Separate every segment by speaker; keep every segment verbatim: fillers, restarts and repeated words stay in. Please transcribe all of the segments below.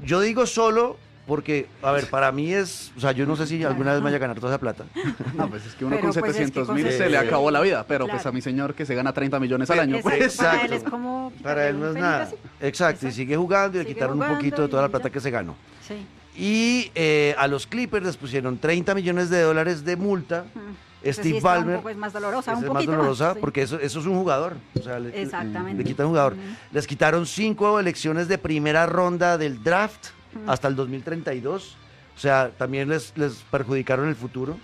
Speaker 1: yo digo solo porque, a ver, para mí es, o sea, yo no sé si alguna vez me vaya a ganar toda esa plata.
Speaker 2: No, pues es que uno
Speaker 3: Pero,
Speaker 2: con
Speaker 3: pues, es que
Speaker 2: setecientos
Speaker 3: con
Speaker 2: mil se
Speaker 3: setecientos
Speaker 2: le acabó la vida, pero
Speaker 3: Claro.
Speaker 2: pues a mi señor que se gana treinta millones al año,
Speaker 3: Exacto,
Speaker 2: pues.
Speaker 3: para
Speaker 1: Exacto.
Speaker 3: él es como
Speaker 1: Para él no es nada.
Speaker 3: casi.
Speaker 1: Exacto, y sigue jugando y le
Speaker 3: Sigue
Speaker 1: quitaron un
Speaker 3: jugando
Speaker 1: poquito de toda la
Speaker 3: y
Speaker 1: plata
Speaker 3: ya.
Speaker 1: que se ganó.
Speaker 3: Sí.
Speaker 1: Y eh, a los Clippers les pusieron treinta millones de dólares de multa.
Speaker 3: Mm. Esa
Speaker 1: Steve
Speaker 3: sí está
Speaker 1: Ballmer.
Speaker 3: un poco es más dolorosa,
Speaker 1: Esa
Speaker 3: un
Speaker 1: es más
Speaker 3: poquito
Speaker 1: dolorosa
Speaker 3: sí.
Speaker 1: porque eso, eso es un jugador. O sea, le,
Speaker 3: Exactamente.
Speaker 1: le quitan un jugador.
Speaker 3: Ujú.
Speaker 1: Les quitaron cinco elecciones de primera ronda del draft
Speaker 3: Ujú.
Speaker 1: hasta el dos mil treinta y dos. O sea, también les, les perjudicaron el futuro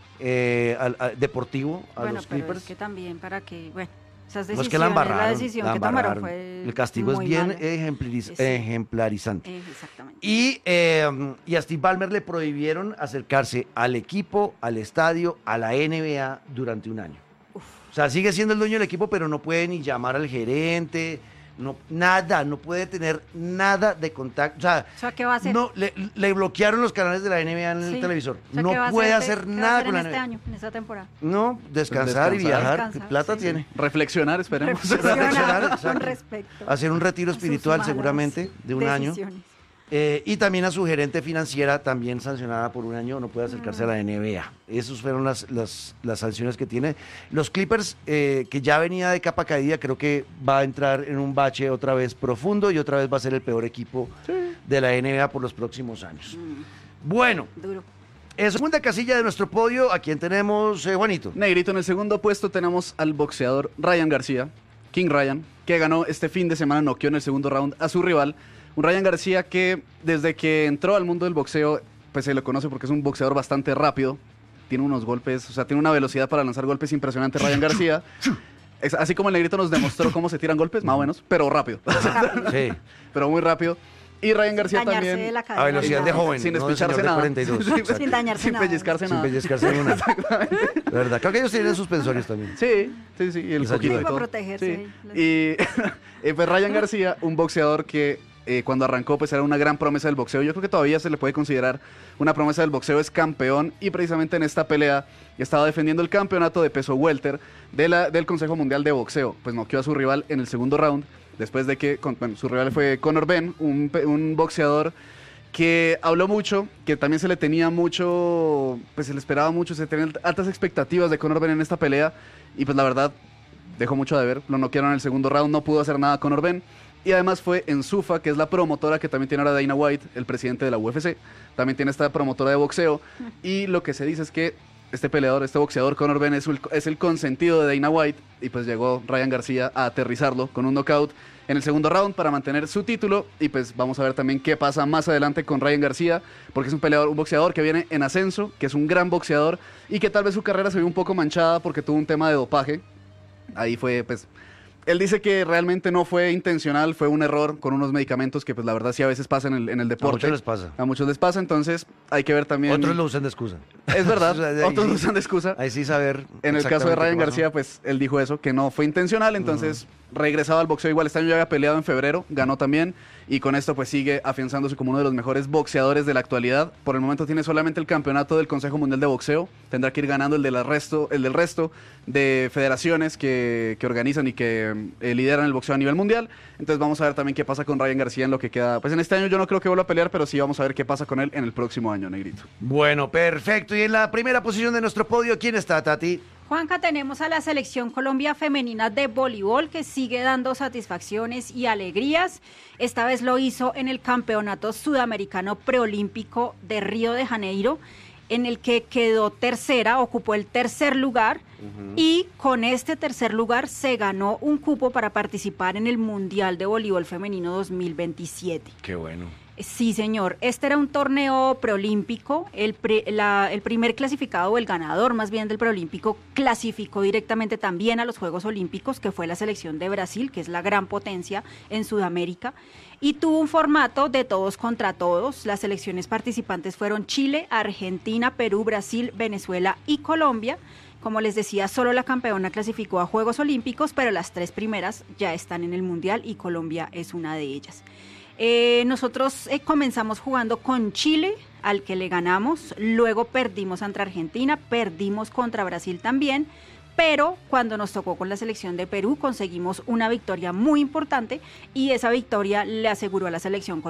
Speaker 1: eh, al- al deportivo a
Speaker 3: Bueno,
Speaker 1: los
Speaker 3: pero
Speaker 1: Clippers.
Speaker 3: es que también para que, bueno, esas
Speaker 1: No,
Speaker 3: decisiones,
Speaker 1: es que la embarraron.
Speaker 3: la decisión
Speaker 1: la
Speaker 3: que tomaron
Speaker 1: embarraron.
Speaker 3: fue
Speaker 1: El castigo es
Speaker 3: muy
Speaker 1: bien
Speaker 3: mala.
Speaker 1: ejemplariz-
Speaker 3: Sí.
Speaker 1: ejemplarizante.
Speaker 3: Eh, exactamente.
Speaker 1: Y, eh, y a Steve Ballmer le prohibieron acercarse al equipo, al estadio, a la N B A durante un año.
Speaker 3: Uf.
Speaker 1: O sea, sigue siendo el dueño del equipo, pero no puede ni llamar al gerente, no, nada, no puede tener nada de contacto. O sea,
Speaker 3: O sea, ¿qué va a hacer?
Speaker 1: no, le, le bloquearon los canales de la N B A en el
Speaker 3: Sí.
Speaker 1: televisor.
Speaker 3: O sea,
Speaker 1: no
Speaker 3: ¿qué va a
Speaker 1: puede
Speaker 3: hacer,
Speaker 1: hacer
Speaker 3: qué va a
Speaker 1: nada
Speaker 3: hacer
Speaker 1: con
Speaker 3: en
Speaker 1: la
Speaker 3: este
Speaker 1: N B A.
Speaker 3: año, en esta temporada?
Speaker 1: No, descansar y
Speaker 2: Descansar.
Speaker 1: viajar.
Speaker 3: Descansar,
Speaker 1: ¿Qué plata
Speaker 3: sí, sí.
Speaker 1: tiene?
Speaker 2: Reflexionar, esperemos.
Speaker 1: Reflexionar,
Speaker 3: Reflexionar
Speaker 1: exacto.
Speaker 3: con respecto
Speaker 1: Hacer un retiro
Speaker 3: a sus
Speaker 1: espiritual
Speaker 3: malas
Speaker 1: seguramente de un año.
Speaker 3: decisiones.
Speaker 1: Eh, y también a su gerente financiera, también sancionada por un año, no puede acercarse a la N B A. Esas fueron las, las, las sanciones que tiene. Los Clippers, eh, que ya venía de capa caída, creo que va a entrar en un bache otra vez profundo y otra vez va a ser el peor equipo de la N B A por los próximos años. Bueno,
Speaker 3: Duro.
Speaker 1: en segunda casilla de nuestro podio, ¿a quién tenemos, eh, Juanito?
Speaker 2: Negrito, en el segundo puesto tenemos al boxeador Ryan García, King Ryan, que ganó este fin de semana, noqueó en el segundo round a su rival. Un Ryan García que desde que entró al mundo del boxeo, pues se le conoce porque es un boxeador bastante rápido. Tiene unos golpes, o sea, tiene una velocidad para lanzar golpes impresionante Ryan García. Es, así como el Negrito nos demostró cómo se tiran golpes, más o menos, pero rápido.
Speaker 1: Sí,
Speaker 2: Pero muy rápido. Y Ryan García
Speaker 3: Dañarse
Speaker 2: también...
Speaker 3: la
Speaker 1: a
Speaker 3: cadera.
Speaker 1: velocidad de joven,
Speaker 2: Sin
Speaker 1: no de
Speaker 2: despicharse
Speaker 1: señor de
Speaker 2: nada.
Speaker 1: cuarenta y dos.
Speaker 2: Sin-
Speaker 1: exacto.
Speaker 3: Sin dañarse
Speaker 2: Sin
Speaker 3: nada.
Speaker 2: pellizcarse
Speaker 1: Sin
Speaker 2: nada.
Speaker 1: pellizcarse en una. De verdad, creo que ellos tienen suspensorios también.
Speaker 2: Sí, sí, sí. Y el
Speaker 1: Les
Speaker 2: poquito
Speaker 1: ayuda.
Speaker 2: y
Speaker 3: Para
Speaker 2: todo.
Speaker 3: protegerse.
Speaker 2: Sí. Y eh, pues Ryan García, un boxeador que eh, cuando arrancó pues era una gran promesa del boxeo. Yo creo que todavía se le puede considerar una promesa del boxeo. Es campeón y precisamente en esta pelea estaba defendiendo el campeonato de peso welter de la, del Consejo Mundial de Boxeo. Pues noqueó a su rival en el segundo round después de que con- bueno, su rival fue Conor Benn, un, pe- un boxeador que habló mucho, que también se le tenía mucho, pues se le esperaba mucho, se tenían altas expectativas de Conor Benn en esta pelea y pues la verdad dejó mucho de ver, lo noquearon en el segundo round, no pudo hacer nada Conor Benn y además fue en Zuffa, que es la promotora que también tiene ahora Dana White, el presidente de la U F C, también tiene esta promotora de boxeo y lo que se dice es que este peleador, este boxeador Conor Benn es el, es el consentido de Dana White y pues llegó Ryan García a aterrizarlo con un knockout en el segundo round para mantener su título y pues vamos a ver también qué pasa más adelante con Ryan García porque es un peleador, un boxeador que viene en ascenso, que es un gran boxeador y que tal vez su carrera se vio un poco manchada porque tuvo un tema de dopaje. Ahí fue pues él dice que realmente no fue intencional, fue un error con unos medicamentos que pues la verdad sí a veces pasa en el, en el
Speaker 1: A
Speaker 2: deporte.
Speaker 1: muchos les pasa.
Speaker 2: A muchos les pasa, entonces hay que ver también.
Speaker 1: Otros lo usan de excusa.
Speaker 2: Es verdad,
Speaker 1: O sea, de ahí
Speaker 2: otros
Speaker 1: sí-
Speaker 2: lo usan de excusa.
Speaker 1: Ahí sí saber.
Speaker 2: En el caso de
Speaker 1: exactamente
Speaker 2: Ryan
Speaker 1: qué pasó.
Speaker 2: García, pues él dijo eso, que no fue intencional, entonces regresaba al boxeo igual. Este año ya había peleado en febrero, ganó también, y con esto pues sigue afianzándose como uno de los mejores boxeadores de la actualidad. Por el momento tiene solamente el campeonato del Consejo Mundial de Boxeo, tendrá que ir ganando el, de la resto, el del resto de federaciones que, que organizan y que eh, lideran el boxeo a nivel mundial. Entonces vamos a ver también qué pasa con Ryan García en lo que queda. Pues en este año yo no creo que vuelva a pelear, pero sí vamos a ver qué pasa con él en el próximo año, Negrito.
Speaker 1: Bueno, perfecto. Y en la primera posición de nuestro podio, ¿quién está, Tati?
Speaker 3: Juanca, tenemos a la selección Colombia femenina de voleibol que sigue dando satisfacciones y alegrías. Esta vez lo hizo en el Campeonato Sudamericano Preolímpico de Río de Janeiro, en el que quedó tercera, ocupó el tercer lugar y con este tercer lugar se ganó un cupo para participar en el Mundial de Voleibol Femenino dos mil veintisiete.
Speaker 1: Qué bueno.
Speaker 3: Sí, señor. Este era un torneo preolímpico. El, pre- la- el primer clasificado, o el ganador más bien del preolímpico, clasificó directamente también a los Juegos Olímpicos, que fue la selección de Brasil, que es la gran potencia en Sudamérica. Y tuvo un formato de todos contra todos. Las selecciones participantes fueron Chile, Argentina, Perú, Brasil, Venezuela y Colombia. Como les decía, solo la campeona clasificó a Juegos Olímpicos, pero las tres primeras ya están en el Mundial y Colombia es una de ellas. Eh, nosotros eh, comenzamos jugando con Chile, al que le ganamos, luego perdimos ante Argentina, perdimos contra Brasil también, pero cuando nos tocó con la selección de Perú conseguimos una victoria muy importante y esa victoria le aseguró a la selección